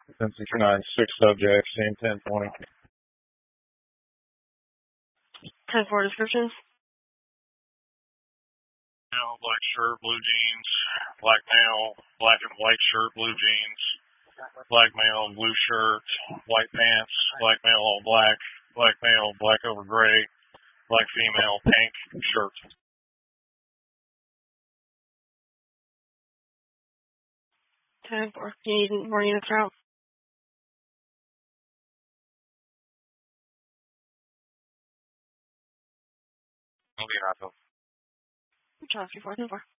1069, 6 subjects, same 1020. 10-4 descriptions. Male, black shirt, blue jeans. Black male, black and white shirt, blue jeans. Black male, blue shirt, white pants. Black male, all black. Black male, black over gray. Black female, pink shirt. 10-4. Do you need more units out? Okay, Rocco. Charles 4 10-4.